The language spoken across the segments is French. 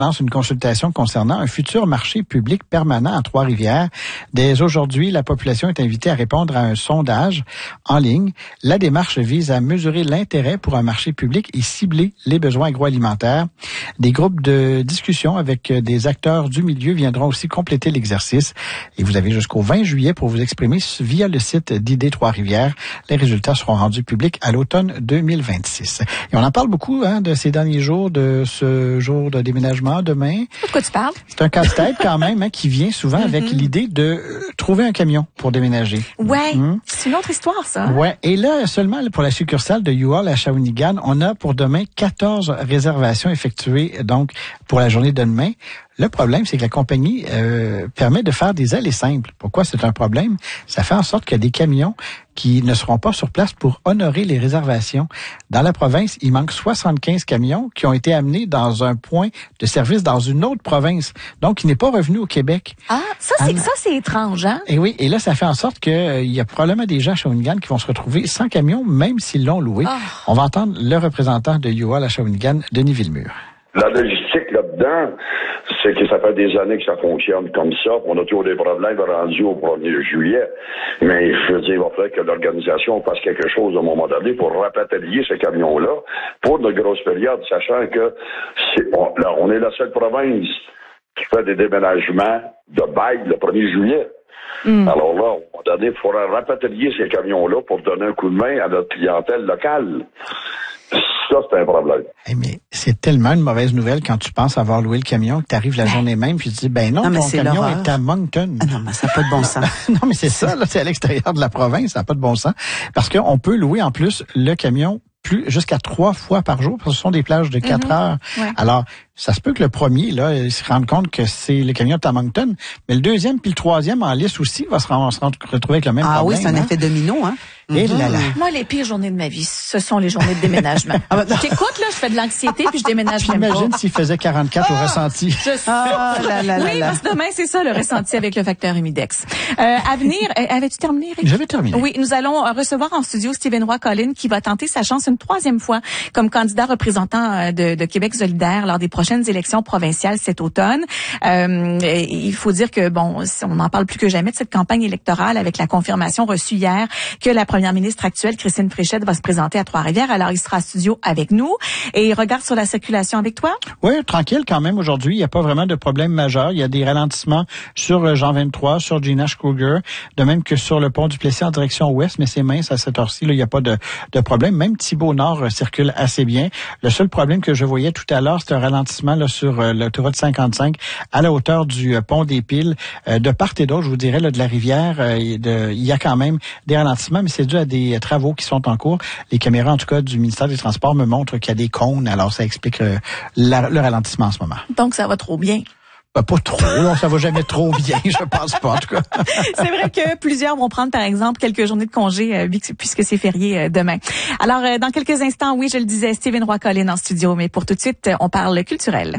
lance une consultation concernant un futur marché public permanent à Trois-Rivières. Dès aujourd'hui, la population est invitée à répondre à un sondage en ligne. La démarche vise à mesurer l'intérêt pour un marché public et cibler les besoins agroalimentaires. Des groupes de discussion avec des acteurs du milieu viendront aussi compléter l'exercice. Et vous avez jusqu'au 20 juillet pour vous exprimer via le site d'ID Trois-Rivières. Les résultats seront rendus publics à l'automne 2026. Et on en parle beaucoup de ces derniers jours, de ce jour de déménagement demain. De quoi tu parles? C'est un casse-tête quand même qui vient souvent avec l'idée de trouver un camion pour déménager. Ouais, c'est une autre histoire ça. Ouais, et là seulement pour la succursale de U-Haul à Shawinigan, on a pour demain 14 réservations effectuées donc pour la journée de demain. Le problème, c'est que la compagnie permet de faire des allées simples. Pourquoi c'est un problème? Ça fait en sorte qu'il y a des camions qui ne seront pas sur place pour honorer les réservations. Dans la province, il manque 75 camions qui ont été amenés dans un point de service dans une autre province. Donc, il n'est pas revenu au Québec. Ah, ça c'est étrange, hein? Et oui, et là, ça fait en sorte qu'il y a probablement des gens à Shawinigan qui vont se retrouver sans camion, même s'ils l'ont loué. Oh. On va entendre le représentant de U-Haul à Shawinigan, Denis Villemur. La logistique là-dedans, c'est que ça fait des années que ça fonctionne comme ça. On a toujours des problèmes rendus au 1er juillet. Mais je veux dire, il va falloir que l'organisation fasse quelque chose à un moment donné pour rapatrier ces camions-là pour de grosses périodes, sachant que on est la seule province qui fait des déménagements de bail le 1er juillet. Alors là, à un moment donné, il faudra rapatrier ces camions-là pour donner un coup de main à notre clientèle locale. Ça, c'est un problème. Hey, mais c'est tellement une mauvaise nouvelle quand tu penses avoir loué le camion que tu arrives la journée même puis tu dis, ben non, ton camion est à Moncton. Ah non, mais ça n'a pas de bon sens. Non, mais c'est ça, là, c'est à l'extérieur de la province, ça n'a pas de bon sens. Parce qu'on peut louer en plus le camion jusqu'à 3 fois par jour, parce que ce sont des plages de 4 heures. Ouais. Alors, ça se peut que le premier, là, il se rende compte que c'est le camion de Moncton, mais le deuxième puis le troisième en lice aussi va se retrouver avec le même problème. Ah oui, c'est un effet domino, hein? Et là. Moi, les pires journées de ma vie, ce sont les journées de déménagement. J'écoute, là, je fais de l'anxiété puis je déménage même pas. J'imagine s'il faisait 44 au ressenti. Oui, parce que demain, c'est ça, le ressenti avec le facteur humidex. À venir, avais-tu terminé, Rick? J'avais terminé. Oui, nous allons recevoir en studio Stephen Roy Collin qui va tenter sa chance une 3e fois comme candidat représentant de Québec solidaire lors des prochaines élections provinciales cet automne. Il faut dire que, bon, on n'en parle plus que jamais de cette campagne électorale avec la confirmation reçue hier que la première ministre actuelle, Christine Fréchette, va se présenter à Trois-Rivières. Alors, il sera en studio avec nous. Et il regarde sur la circulation avec toi? Oui, tranquille quand même aujourd'hui. Il n'y a pas vraiment de problème majeur. Il y a des ralentissements sur Jean 23, sur Gina Kruger, de même que sur le pont du Plessis en direction ouest, mais c'est mince à cette heure-ci. Là, il n'y a pas de problème. Même Thibault-Nord circule assez bien. Le seul problème que je voyais tout à l'heure, c'est un ralentissement là, sur l'autoroute 55 à la hauteur du pont des Piles. De part et d'autre, je vous dirais, là, de la rivière, il y a quand même des ralentissements, mais c'est dû à des travaux qui sont en cours. Les caméras, en tout cas, du ministère des Transports me montrent qu'il y a des cônes. Alors, ça explique le ralentissement en ce moment. Donc, ça va trop bien. Pas trop, non, ça va jamais trop bien, je pense pas, en tout cas. C'est vrai que plusieurs vont prendre, par exemple, quelques journées de congé, puisque c'est férié demain. Alors, dans quelques instants, oui, je le disais, Stephen Roy Collin en studio, mais pour tout de suite, on parle culturel.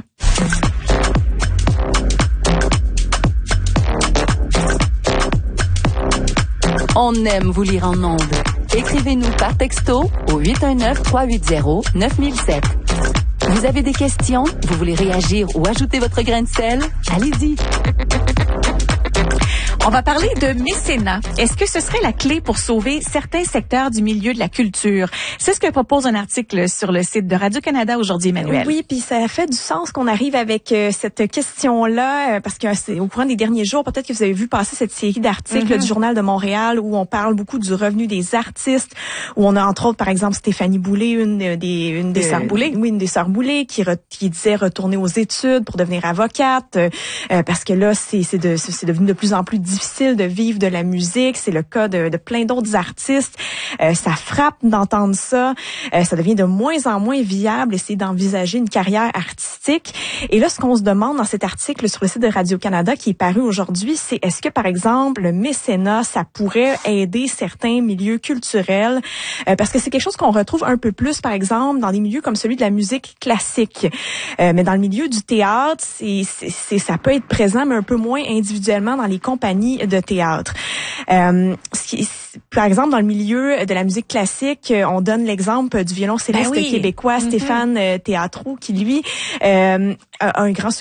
On aime vous lire en ondes. Écrivez-nous par texto au 819-380-9007. Vous avez des questions? Vous voulez réagir ou ajouter votre grain de sel? Allez-y! On va parler de mécénat. Est-ce que ce serait la clé pour sauver certains secteurs du milieu de la culture? C'est ce que propose un article sur le site de Radio-Canada aujourd'hui, Emmanuel. Oui, puis ça fait du sens qu'on arrive avec cette question-là, parce que c'est au courant des derniers jours, peut-être que vous avez vu passer cette série d'articles du Journal de Montréal où on parle beaucoup du revenu des artistes, où on a entre autres, par exemple, Stéphanie Boulay, une des sœurs Boulay. Oui, une des sœurs Boulay qui disait retourner aux études pour devenir avocate, parce que là, c'est devenu de plus en plus difficile de vivre de la musique. C'est le cas de plein d'autres artistes. Ça frappe d'entendre ça. Ça devient de moins en moins viable essayer d'envisager une carrière artistique. Et là, ce qu'on se demande dans cet article sur le site de Radio-Canada qui est paru aujourd'hui, c'est est-ce que, par exemple, le mécénat, ça pourrait aider certains milieux culturels? Parce que c'est quelque chose qu'on retrouve un peu plus, par exemple, dans des milieux comme celui de la musique classique. Mais dans le milieu du théâtre, ça peut être présent, mais un peu moins individuellement dans les compagnies de théâtre. par exemple, dans le milieu de la musique classique, on donne l'exemple du violoncelliste québécois Stéphane Théâtrou, qui lui a un grand